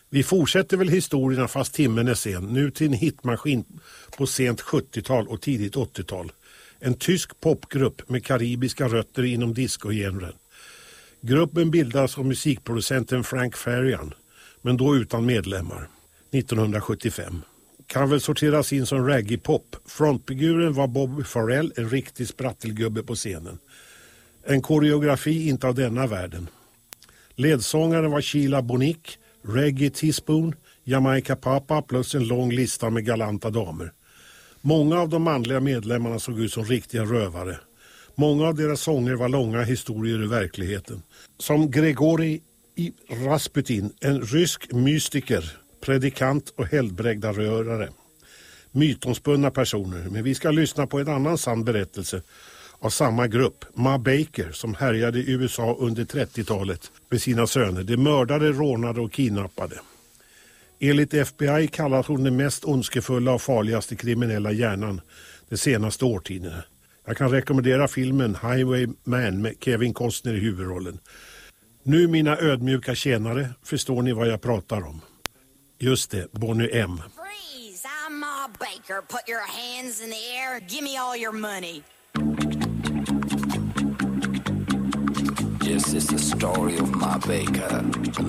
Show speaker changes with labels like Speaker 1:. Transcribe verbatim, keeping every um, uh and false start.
Speaker 1: Vi fortsätter väl historierna fast timmen är sen. Nu till en hitmaskin på sent sjuttiotal och tidigt åttiotal. En tysk popgrupp med karibiska rötter inom disco-genren. Gruppen bildades av musikproducenten Frank Farian, men då utan medlemmar, nittonhundrasjuttiofem. Kan väl sorteras in som reggae-pop. Frontfiguren var Bobby Farrell, en riktig sprattelgubbe på scenen. En koreografi inte av denna världen. Ledsångaren var Sheila Bonick, Reggae Teaspoon, Jamaica Papa plus en lång lista med galanta damer. Många av de manliga medlemmarna såg ut som riktiga rövare. Många av deras sånger var långa historier i verkligheten. Som Grigorij Rasputin, en rysk mystiker, predikant och helbrägdarrörare. Mytomspunna personer, men vi ska lyssna på en annan sann berättelse av samma grupp, Ma Baker, som härjade i U S A under trettiotalet med sina söner. De mördade, rånade och kidnappade. Enligt F B I kallas hon den mest ondskefulla och farligaste kriminella hjärnan de senaste årtiondena. Jag kan rekommendera filmen Highwayman med Kevin Costner i huvudrollen. Nu mina ödmjuka tjänare, förstår ni vad jag pratar om? Just det, Bonnie M.
Speaker 2: Freeze! I'm Ma Baker. Put your hands in the air. Give me all your money.
Speaker 3: This is the story of Ma Baker.